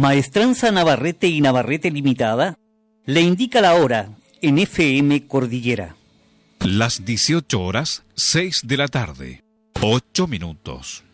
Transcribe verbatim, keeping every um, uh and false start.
Maestranza Navarrete y Navarrete Limitada le indica la hora en F M Cordillera. Las dieciocho horas, seis de la tarde, ocho minutos.